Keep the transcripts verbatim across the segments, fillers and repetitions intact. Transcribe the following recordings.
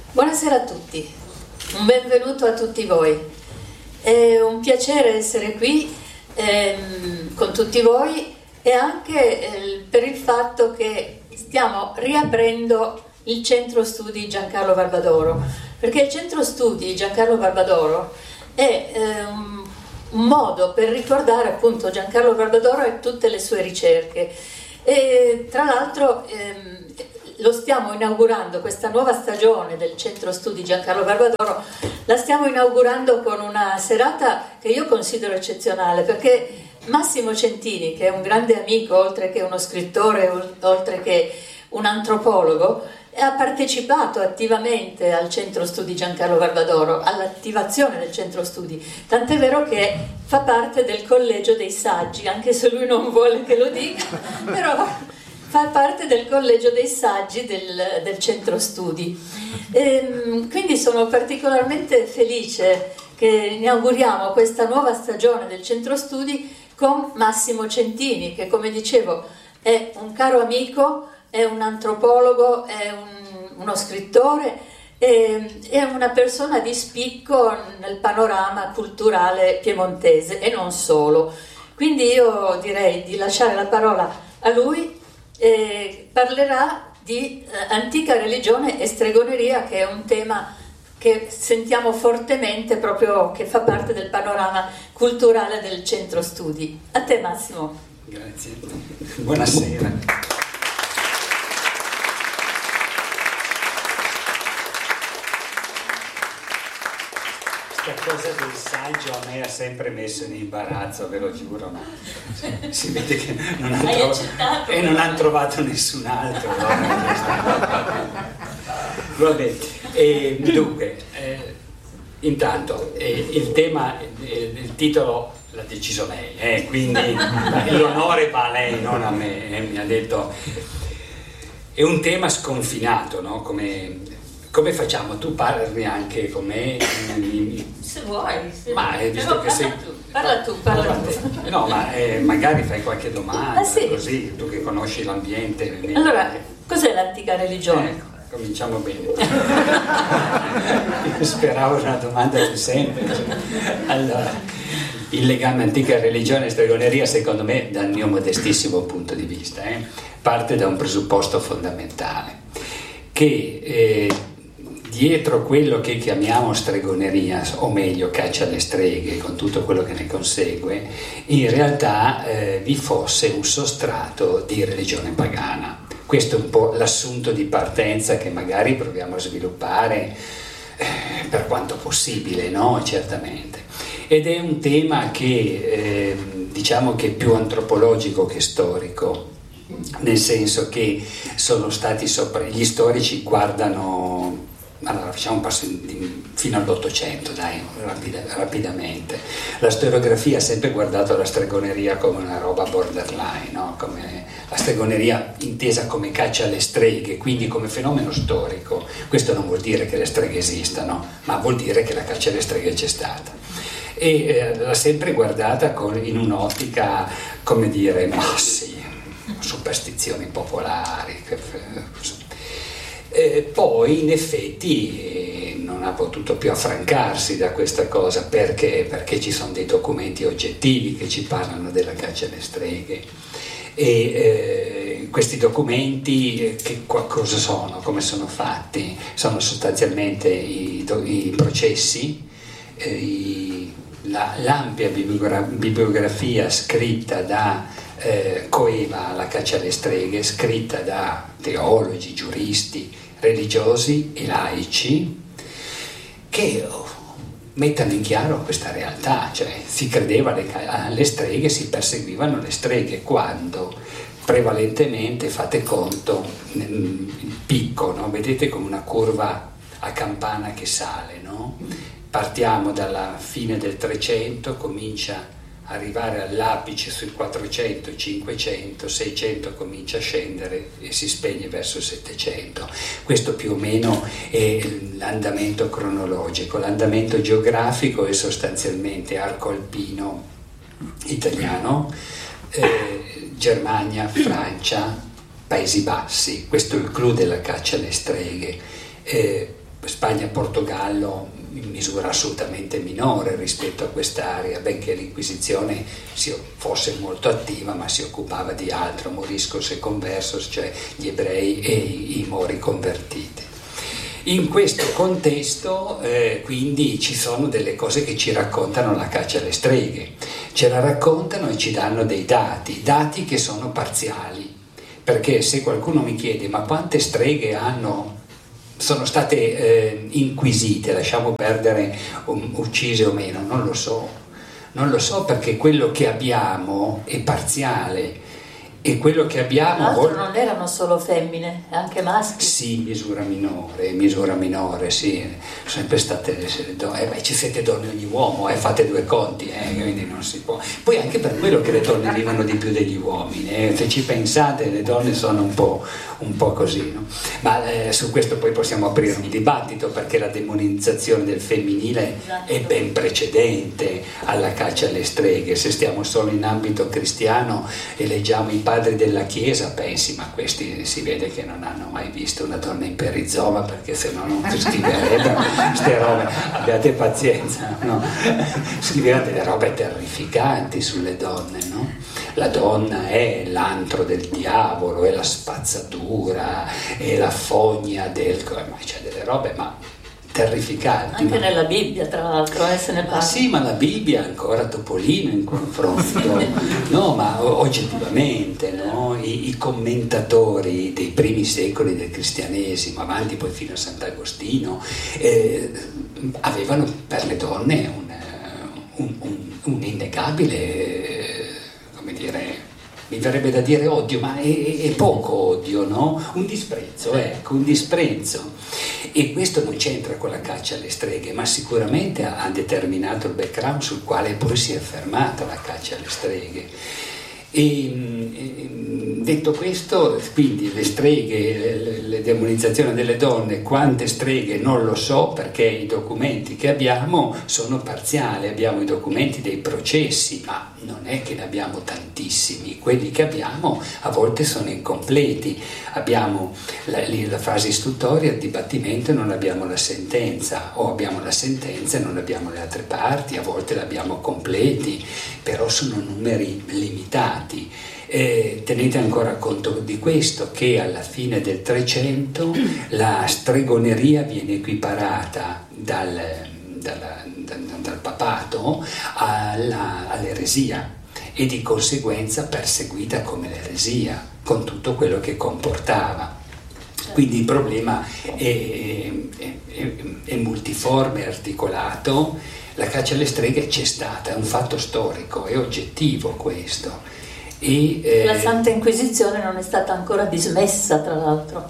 Buonasera a tutti, un benvenuto a tutti voi. È un piacere essere qui ehm, con tutti voi e anche eh, per il fatto che stiamo riaprendo il centro studi Giancarlo Barbadoro, perché il centro studi Giancarlo Barbadoro è eh, un, un modo per ricordare appunto Giancarlo Barbadoro e tutte le sue ricerche. E tra l'altro ehm, lo stiamo inaugurando, questa nuova stagione del centro studi Giancarlo Barbadoro la stiamo inaugurando con una serata che io considero eccezionale, perché Massimo Centini, che è un grande amico oltre che uno scrittore, oltre che un antropologo, ha partecipato attivamente al centro studi Giancarlo Barbadoro, all'attivazione del centro studi, tant'è vero che fa parte del collegio dei saggi, anche se lui non vuole che lo dica, però fa parte del collegio dei saggi del, del centro studi. E, quindi sono particolarmente felice che inauguriamo questa nuova stagione del centro studi con Massimo Centini, che come dicevo è un caro amico, è un antropologo, è un, uno scrittore, è, è una persona di spicco nel panorama culturale piemontese e non solo. Quindi io direi di lasciare la parola a lui. E parlerà di eh, antica religione e stregoneria, che è un tema che sentiamo fortemente, proprio che fa parte del panorama culturale del centro studi. A te Massimo. Grazie, buonasera. Questa cosa del saggio a me ha sempre messo in imbarazzo, ve lo giuro, ma si vede che non hanno trovato, e non hanno trovato nessun altro. Vabbè, e, dunque, eh, intanto eh, il tema, eh, il titolo l'ha deciso lei, eh, quindi l'onore va a lei, non a me. Eh, mi ha detto, è un tema sconfinato, no? Come, come facciamo? Tu parli anche con me? Se vuoi, se ma eh, visto che sei... tu, parla tu, parla tu. No, ma eh, magari fai qualche domanda, ah, sì. Così, tu che conosci l'ambiente. Allora, cos'è l'antica religione? Ecco, cominciamo bene. Speravo una domanda più semplice. Allora, il legame antica religione e stregoneria, secondo me, dal mio modestissimo punto di vista, eh, parte da un presupposto fondamentale, che eh, dietro quello che chiamiamo stregoneria, o meglio caccia alle streghe, con tutto quello che ne consegue, in realtà eh, vi fosse un sostrato di religione pagana. Questo è un po' l'assunto di partenza che magari proviamo a sviluppare eh, per quanto possibile, no? Certamente. Ed è un tema che eh, diciamo che è più antropologico che storico, nel senso che sono stati sopra, gli storici guardano. Allora facciamo un passo in, in, fino all'Ottocento, dai, rapida, rapidamente. La storiografia ha sempre guardato la stregoneria come una roba borderline, no? Come la stregoneria intesa come caccia alle streghe, quindi come fenomeno storico. Questo non vuol dire che le streghe esistano, ma vuol dire che la caccia alle streghe c'è stata. E eh, l'ha sempre guardata con, in un'ottica, come dire, ma sì, superstizioni popolari. Eh, poi in effetti eh, non ha potuto più affrancarsi da questa cosa, perché? Perché ci sono dei documenti oggettivi che ci parlano della caccia alle streghe e eh, questi documenti eh, che cosa sono, come sono fatti? Sono sostanzialmente i, i processi, eh, i, la, l'ampia bibliografia scritta da Eh, coeva la caccia alle streghe, scritta da teologi, giuristi, religiosi e laici che oh, mettano in chiaro questa realtà, cioè si credeva alle, alle streghe, si perseguivano le streghe, quando prevalentemente, fate conto, nel picco, no? Vedete come una curva a campana che sale, no? Partiamo dalla fine del trecento, comincia arrivare all'apice sui quattrocento, cinquecento, seicento comincia a scendere e si spegne verso il settecento. Questo più o meno è l'andamento cronologico. L'andamento geografico è sostanzialmente arco alpino italiano, eh, Germania, Francia, Paesi Bassi. Questo è il clou della caccia alle streghe. Eh, Spagna-Portogallo in misura assolutamente minore rispetto a quest'area, benché l'Inquisizione si, fosse molto attiva, ma si occupava di altro, moriscos e conversos, cioè gli ebrei e i, i mori convertiti. In questo contesto eh, quindi ci sono delle cose che ci raccontano la caccia alle streghe, ce la raccontano e ci danno dei dati, dati che sono parziali, perché se qualcuno mi chiede ma quante streghe hanno sono state eh, inquisite, lasciamo perdere um, uccise o meno, non lo so, non lo so perché quello che abbiamo è parziale e quello che abbiamo... Tra l'altro non erano solo femmine, anche maschi. Sì, misura minore, misura minore, sì, sono sempre state donne, eh, beh, ci siete donne ogni uomo, eh, fate due conti, eh, quindi non si può. Poi anche per quello che le donne vivono di più degli uomini, eh, se ci pensate le donne sono un po', un po' così, no? Ma eh, su questo poi possiamo aprire un dibattito perché la demonizzazione del femminile esatto. è ben precedente alla caccia alle streghe, se stiamo solo in ambito cristiano e leggiamo i padri della Chiesa, pensi, ma questi si vede che non hanno mai visto una donna in perizoma perché se no non scriverebbero queste robe, abbiate pazienza, no? Scriveranno delle robe terrificanti sulle donne, no? La donna è l'antro del diavolo, è la spazzatura, è la fogna del... ma c'è delle robe, ma terrificanti. Anche ma... nella Bibbia, tra l'altro, eh, se ne parla. Ah, sì, ma la Bibbia è ancora Topolino in confronto. No, ma oggettivamente, no? I, i commentatori dei primi secoli del cristianesimo, avanti poi fino a Sant'Agostino, eh, avevano per le donne un, un, un, un innegabile, come dire, mi verrebbe da dire odio, ma è, è poco odio, no? Un disprezzo, ecco, un disprezzo. E questo non c'entra con la caccia alle streghe, ma sicuramente ha, ha determinato il background sul quale poi si è fermata la caccia alle streghe. E, e, detto questo, quindi le streghe, le, le demonizzazioni delle donne, quante streghe non lo so, perché i documenti che abbiamo sono parziali, abbiamo i documenti dei processi, ma non è che ne abbiamo tantissimi, quelli che abbiamo a volte sono incompleti, abbiamo la, la fase istruttoria, il dibattimento e non abbiamo la sentenza, o abbiamo la sentenza e non abbiamo le altre parti, a volte l'abbiamo completi, però sono numeri limitati. Eh, tenete ancora conto di questo, che alla fine del Trecento la stregoneria viene equiparata dal, dal, dal, dal papato alla, all'eresia e di conseguenza perseguita come l'eresia, con tutto quello che comportava. Quindi il problema è, è, è, è multiforme, articolato. La caccia alle streghe c'è stata, è un fatto storico, è oggettivo questo. E, eh, la Santa Inquisizione non è stata ancora dismessa, tra l'altro.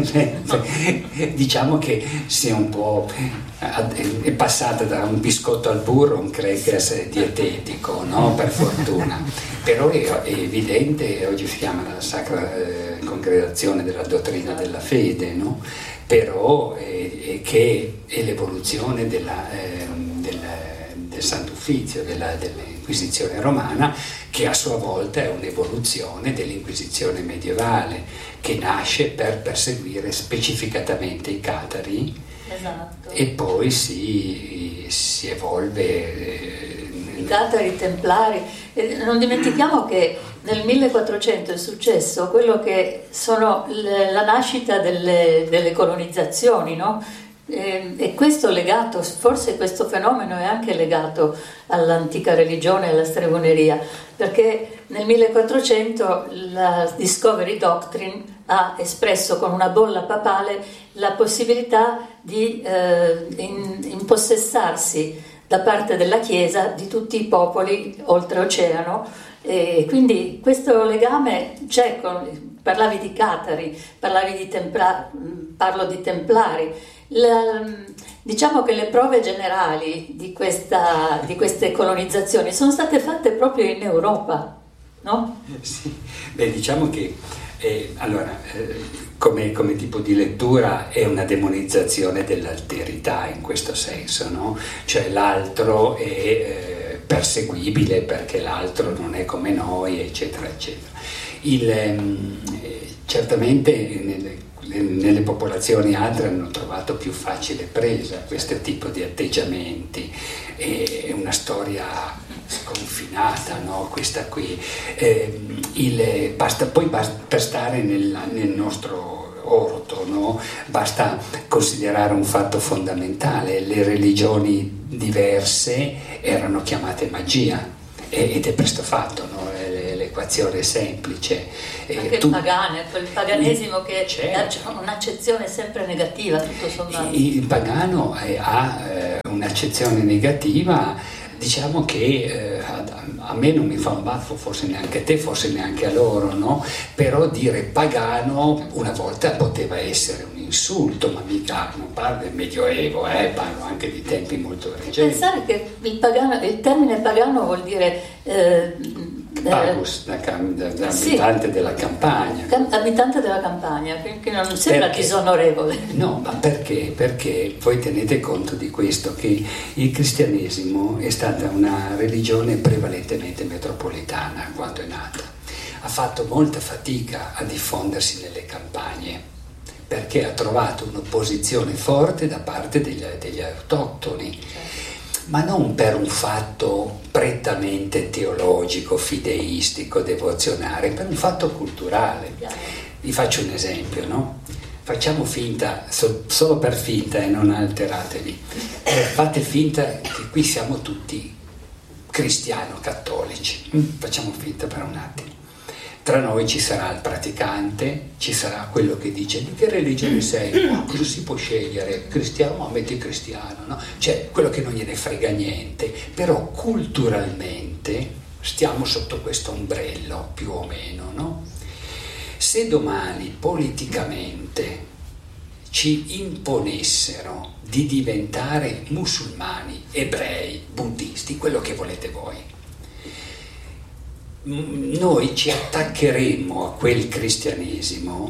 Diciamo che si è un po' è passata da un biscotto al burro a un crackers dietetico, no? Per fortuna. Però è, è evidente, oggi si chiama la Sacra eh, Congregazione della Dottrina della Fede, no? Però è, è che è l'evoluzione della, eh, del, del Sant'Uffizio, della, dell'Inquisizione romana, che a sua volta è un'evoluzione dell'Inquisizione medievale, che nasce per perseguire specificatamente i catari, esatto. E poi si, si evolve. Eh, I catari, i templari. E non dimentichiamo che nel millequattrocento è successo quello che sono le, la nascita delle, delle colonizzazioni, no? E, e questo legato, forse questo fenomeno è anche legato all'antica religione e alla stregoneria, perché nel millequattrocento la Discovery Doctrine ha espresso con una bolla papale la possibilità di eh, in, impossessarsi da parte della Chiesa di tutti i popoli oltreoceano, e quindi questo legame c'è. Con, parlavi di catari, parlavi di templa, parlo di templari. La, diciamo che le prove generali di, questa, di queste colonizzazioni sono state fatte proprio in Europa, no? Sì, beh, diciamo che eh, allora, eh, come, come tipo di lettura è una demonizzazione dell'alterità in questo senso, no? Cioè l'altro è eh, perseguibile perché l'altro non è come noi, eccetera, eccetera. Il, eh, certamente nelle nelle popolazioni altre hanno trovato più facile presa questo tipo di atteggiamenti. È una storia sconfinata, no? Questa qui. Eh, il, basta, poi basta, per stare nel, nel nostro orto, no? Basta considerare un fatto fondamentale: le religioni diverse erano chiamate magia, ed è presto fatto, no? L'equazione è semplice. Anche tu, il pagano, quel paganesimo che certo. ha un'accezione sempre negativa, tutto sommato. Il pagano ha un'accezione negativa, diciamo che a me non mi fa un baffo, forse neanche a te, forse neanche a loro, no? Però dire pagano una volta poteva essere un insulto, ma mica non parlo del Medioevo, eh, parlo anche di tempi molto recenti. Pensare che il, pagano, il termine pagano vuol dire eh, Pagus, da, da, da abitante sì, della campagna. Abitante della campagna, che non sembra perché, disonorevole. No, ma perché? Perché voi tenete conto di questo, che il cristianesimo è stata una religione prevalentemente metropolitana quando è nata. Ha fatto molta fatica a diffondersi nelle campagne, perché ha trovato un'opposizione forte da parte degli, degli autoctoni. Ma non per un fatto prettamente teologico, fideistico, devozionale, per un fatto culturale. Vi faccio un esempio, no? Facciamo finta, so, solo per finta e non alteratevi, eh, fate finta che qui siamo tutti cristiano-cattolici, facciamo finta per un attimo. Tra noi ci sarà il praticante, ci sarà quello che dice: di che religione sei? Oh, cosa si può scegliere? Cristiano? Ma metti cristiano, no? Cioè quello che non gliene frega niente, però culturalmente stiamo sotto questo ombrello più o meno, no? Se domani politicamente ci imponessero di diventare musulmani, ebrei, buddisti, quello che volete voi, noi ci attaccheremmo a quel cristianesimo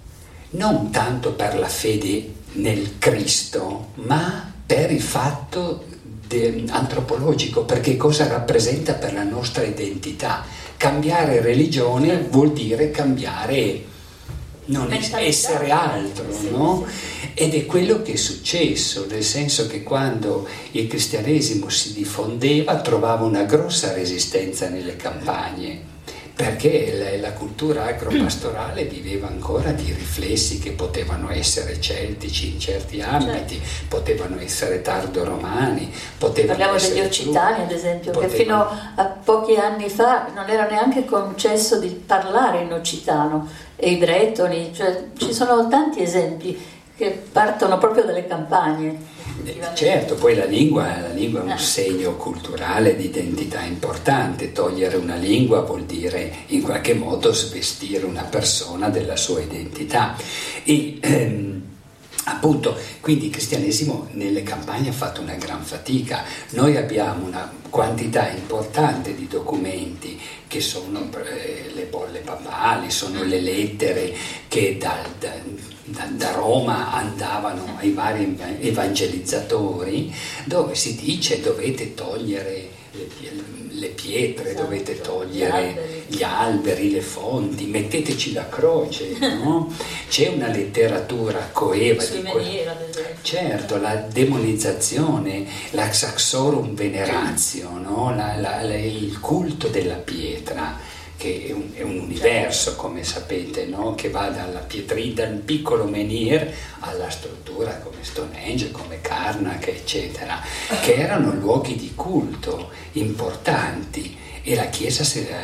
non tanto per la fede nel Cristo, ma per il fatto de- antropologico, perché cosa rappresenta per la nostra identità. Cambiare religione vuol dire cambiare, non essere altro, no? Ed è quello che è successo, nel senso che quando il cristianesimo si diffondeva trovava una grossa resistenza nelle campagne, perché la, la cultura agropastorale viveva ancora di riflessi che potevano essere celtici in certi ambiti, certo. Potevano essere tardo-romani, potevano Parliamo essere degli occitani, ad esempio, potevano... che fino a pochi anni fa non era neanche concesso di parlare in occitano, e i bretoni, cioè ci sono tanti esempi che partono proprio dalle campagne. Certo, poi la lingua, la lingua è un segno culturale di identità importante. Togliere una lingua vuol dire in qualche modo svestire una persona della sua identità. E ehm, appunto, quindi il cristianesimo nelle campagne ha fatto una gran fatica. Noi abbiamo una quantità importante di documenti che sono eh, le bolle papali, sono le lettere che dal, da, da, da Roma andavano ai vari evangelizzatori, dove si dice: dovete togliere le, le pietre, esatto, dovete togliere gli alberi. gli alberi, le fonti, metteteci la croce, no? C'è una letteratura coeva di que- certo, la demonizzazione, la saxorum veneratio, no? la, la, la, il culto della pietra, che è un, è un universo, come sapete, no? Che va dalla pietrina, dal piccolo menhir alla struttura come Stonehenge, come Karnak, eccetera, che erano luoghi di culto importanti, e la Chiesa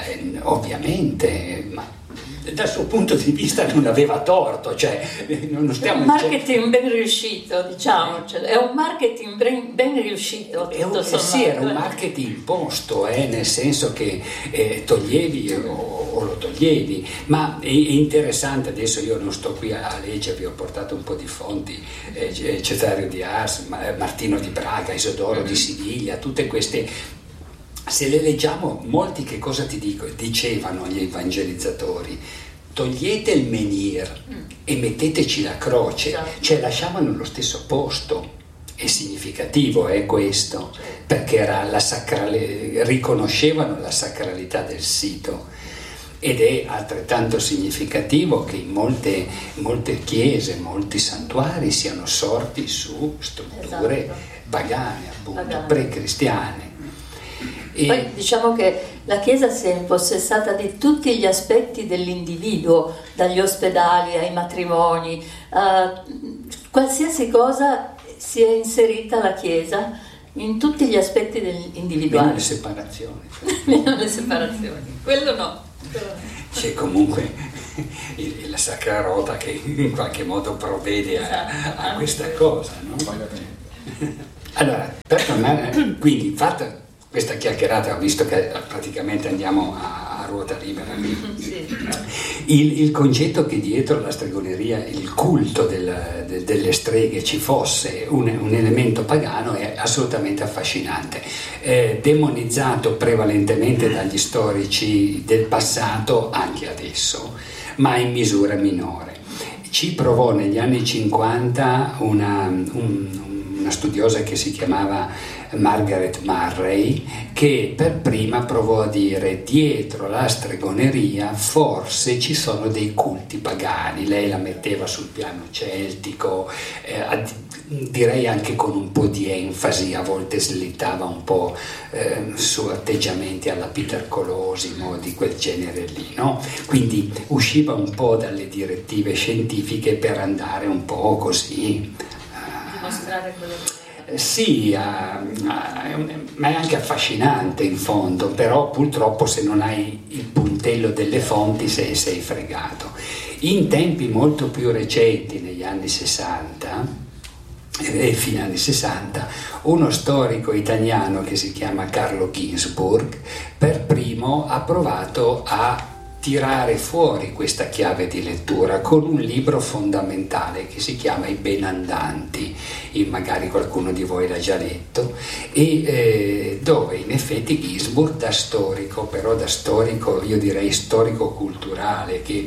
ovviamente, ma dal suo punto di vista non aveva torto, cioè non stiamo... È un marketing ben riuscito, diciamo, cioè, è un marketing ben, ben riuscito. È un, eh sì, era un marketing imposto, eh, nel senso che eh, toglievi o, o lo toglievi, ma è, è interessante, adesso io non sto qui a, a leggere, vi ho portato un po' di fonti, eh, Cesario di Ars, Martino di Braga, Isodoro di Siviglia, tutte queste... Se le leggiamo, molti che cosa ti dico, dicevano gli evangelizzatori: togliete il menhir mm. e metteteci la croce, esatto. Cioè lasciavano lo stesso posto. È significativo, è eh, questo, perché era la sacrale, riconoscevano la sacralità del sito. ed è altrettanto significativo che in molte, molte chiese, molti santuari siano sorti su strutture esatto. pagane, appunto, Pagane. pre-cristiane. E poi diciamo che la Chiesa si è impossessata di tutti gli aspetti dell'individuo, dagli ospedali ai matrimoni, uh, qualsiasi cosa si è inserita la Chiesa in tutti gli aspetti individuali. meno le separazioni. Meno le separazioni, quello no. C'è comunque il- la Sacra Rota che in qualche modo provvede a, a questa cosa, no? Allora, per tornare, quindi fatta questa chiacchierata, ho visto che praticamente andiamo a, a ruota libera. Sì. Il, il concetto che dietro la stregoneria, il culto del- del- delle streghe ci fosse un, un elemento pagano è assolutamente affascinante, eh, demonizzato prevalentemente dagli storici del passato anche adesso, ma in misura minore. Ci provò negli anni cinquanta una, un- una studiosa che si chiamava Margaret Murray, che per prima provò a dire: dietro la stregoneria forse ci sono dei culti pagani. Lei la metteva sul piano celtico, eh, ad- direi anche con un po' di enfasi, a volte slittava un po' eh, su atteggiamenti alla Peter Colosimo, di quel genere lì, no? Quindi usciva un po' dalle direttive scientifiche per andare un po' così. Dimostrare quello che Sì, ah, ah, è un- ma è anche affascinante in fondo, però purtroppo se non hai il puntello delle fonti sei, sei fregato. In tempi molto più recenti, negli anni sessanta, e fine anni sessanta, uno storico italiano che si chiama Carlo Ginzburg per primo ha provato a tirare fuori questa chiave di lettura con un libro fondamentale che si chiama I Benandanti, e magari qualcuno di voi l'ha già letto, e eh, dove in effetti Ginzburg da storico, però da storico, io direi storico-culturale, che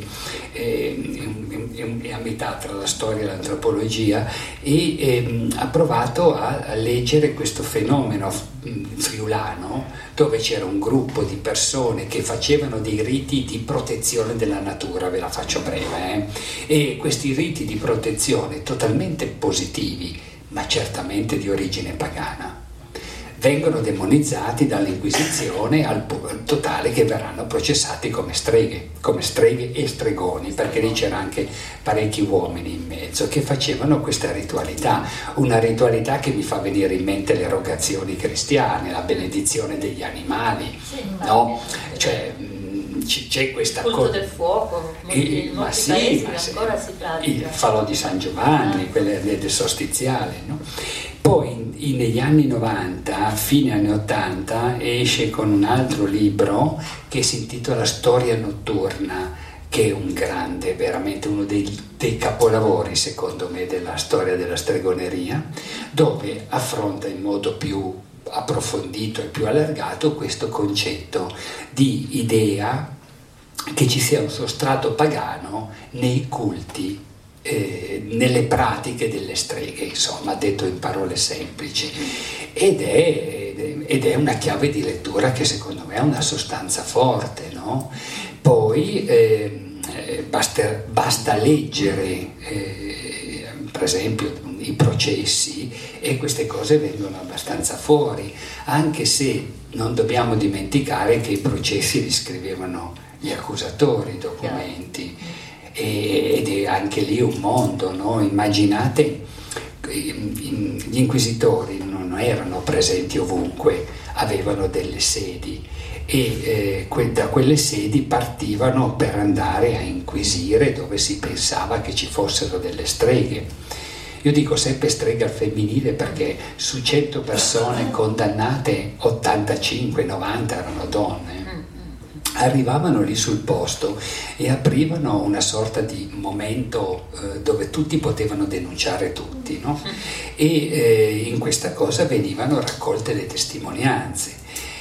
eh, è, è- è a metà tra la storia e l'antropologia, e ehm, ha provato a, a leggere questo fenomeno mm, friulano, dove c'era un gruppo di persone che facevano dei riti di protezione della natura, ve la faccio breve, eh? E questi riti di protezione totalmente positivi, ma certamente di origine pagana, vengono demonizzati dall'Inquisizione al pu- al totale che verranno processati come streghe, come streghe e stregoni, perché lì c'era anche parecchi uomini in mezzo che facevano questa ritualità, una ritualità che mi fa venire in mente le erogazioni cristiane, la benedizione degli animali, Sì, no? infatti. Cioè, mh, c- c'è questa il culto cosa. del fuoco, molti, Eh, in ma molti sì, paesi ma sì. ancora si Il pratica. falò di San Giovanni, Ah. quelle del del sostiziale, no? Poi in- in- negli anni novanta, a fine anni ottanta, esce con un altro libro che si intitola Storia notturna, che è un grande, veramente uno dei, dei capolavori secondo me della storia della stregoneria, dove affronta in modo più approfondito e più allargato questo concetto di idea che ci sia un sostrato pagano nei culti, eh, nelle pratiche delle streghe, insomma, detto in parole semplici, ed è, ed è una chiave di lettura che secondo me ha una sostanza forte, no? Poi ehm, eh, basta, basta leggere eh, per esempio i processi e queste cose vengono abbastanza fuori, anche se non dobbiamo dimenticare che i processi li scrivevano gli accusatori, i documenti, e- ed è anche lì un mondo, no? Immaginate, gli inquisitori non erano presenti ovunque, avevano delle sedi e eh, que- da quelle sedi partivano per andare a inquisire dove si pensava che ci fossero delle streghe. Io dico sempre strega al femminile perché su cento persone condannate ottantacinque novanta erano donne. Arrivavano lì sul posto e aprivano una sorta di momento eh, dove tutti potevano denunciare tutti, no? E eh, in questa cosa venivano raccolte le testimonianze.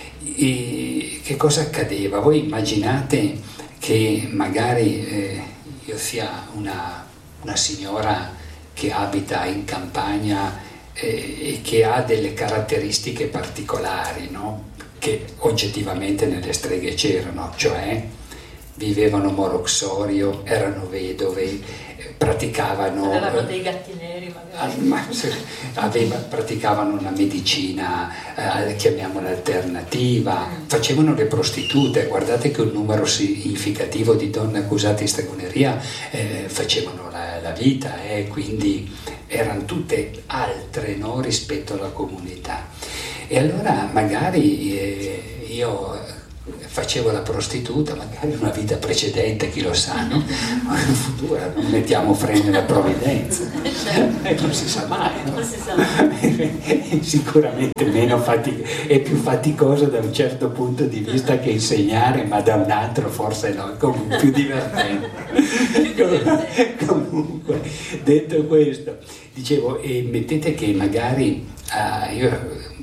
E che cosa accadeva? Voi immaginate che magari eh, io sia una, una signora che abita in campagna eh, e che ha delle caratteristiche particolari, no? Che oggettivamente nelle streghe c'erano, cioè vivevano moroxorio, erano vedove, praticavano, avevano dei gatti neri magari, ma, aveva, praticavano una medicina, eh, chiamiamola alternativa, mm. facevano le prostitute. Guardate che un numero significativo di donne accusate di stregoneria eh, facevano la, la vita, eh, quindi erano tutte altre, no, rispetto alla comunità. E allora magari eh, io facevo la prostituta, magari in una vita precedente, chi lo sa, no? Ma in futuro non mettiamo freni alla provvidenza, eh, non si sa mai, no? Non si sa mai. Sicuramente meno fatic- è più faticoso da un certo punto di vista che insegnare, ma da un altro forse no, è comunque più divertente. Comunque, detto questo, dicevo, e mettete che magari uh, io